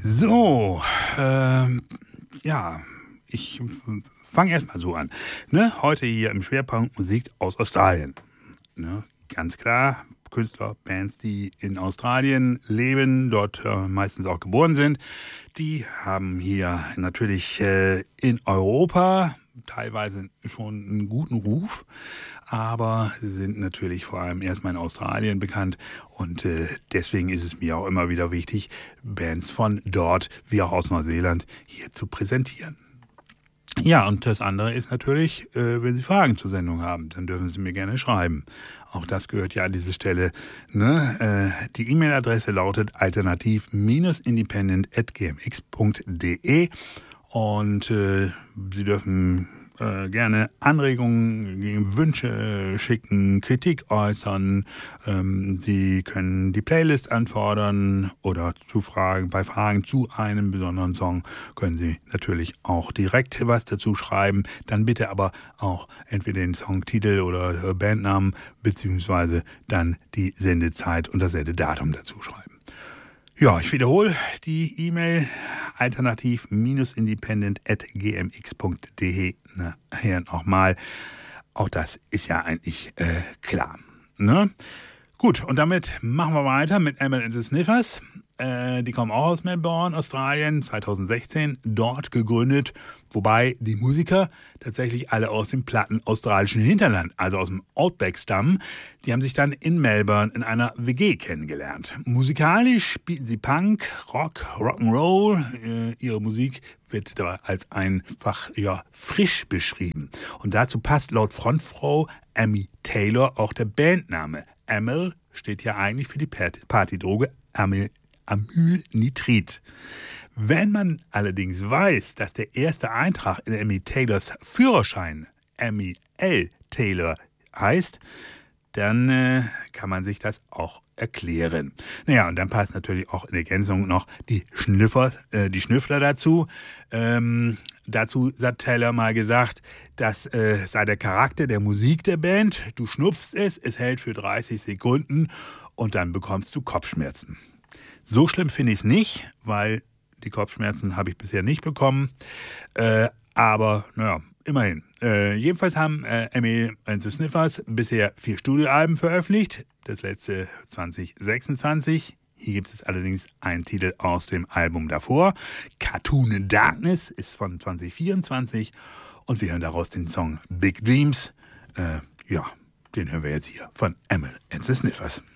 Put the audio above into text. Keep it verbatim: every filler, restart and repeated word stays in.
So, ähm, ja, ich fange erstmal so an. Ne? Heute hier im Schwerpunkt Musik aus Australien. Ne? Ganz klar, Künstler, Bands, die in Australien leben, dort äh, meistens auch geboren sind, die haben hier natürlich äh, in Europa teilweise schon einen guten Ruf, aber sie sind natürlich vor allem erstmal in Australien bekannt und äh, deswegen ist es mir auch immer wieder wichtig, Bands von dort wie auch aus Neuseeland hier zu präsentieren. Ja, und das andere ist natürlich, äh, wenn Sie Fragen zur Sendung haben, dann dürfen Sie mir gerne schreiben. Auch das gehört ja an diese Stelle. Ne? Äh, die E-Mail-Adresse lautet alternativ-independent at g m x punkt d e und äh, Sie dürfen äh, gerne Anregungen, Wünsche schicken, Kritik äußern. Ähm, Sie können die Playlist anfordern oder zu Fragen, bei Fragen zu einem besonderen Song können Sie natürlich auch direkt was dazu schreiben. Dann bitte aber auch entweder den Songtitel oder Bandnamen beziehungsweise dann die Sendezeit und das Sendedatum dazu schreiben. Ja, ich wiederhole die E-Mail alternativ-independent at g m x punkt d e nachher nochmal. Auch das ist ja eigentlich äh, klar. Ne? Gut, und damit machen wir weiter mit Amyl and the Sniffers. Äh, die kommen auch aus Melbourne, Australien, zwanzig sechzehn, dort gegründet, wobei die Musiker tatsächlich alle aus dem platten australischen Hinterland, also aus dem Outback stammen. Die haben sich dann in Melbourne in einer W G kennengelernt. Musikalisch spielen sie Punk, Rock, Rock'n'Roll. Äh, ihre Musik wird da als einfach ja, frisch beschrieben. Und dazu passt laut Frontfrau Amy Taylor auch der Bandname. Amyl steht ja eigentlich für die Partydroge Amyl. Amylnitrit. Wenn man allerdings weiß, dass der erste Eintrag in Amy Taylors Führerschein Amy L. Taylor heißt, dann äh, kann man sich das auch erklären. Naja, und dann passt natürlich auch in Ergänzung noch die Schnüffler, äh, die Schnüffler dazu. Ähm, dazu hat Taylor mal gesagt, das äh, sei der Charakter der Musik der Band. Du schnupfst es, es hält für dreißig Sekunden und dann bekommst du Kopfschmerzen. So schlimm finde ich es nicht, weil die Kopfschmerzen habe ich bisher nicht bekommen. Äh, aber naja, immerhin. Äh, jedenfalls haben äh, Amyl and the Sniffers bisher vier Studioalben veröffentlicht. Das letzte zwanzig sechsundzwanzig. Hier gibt es allerdings einen Titel aus dem Album davor. Cartoon Darkness ist von zwanzig vierundzwanzig. Und wir hören daraus den Song Big Dreams. Äh, ja, den hören wir jetzt hier von Amyl and the Sniffers.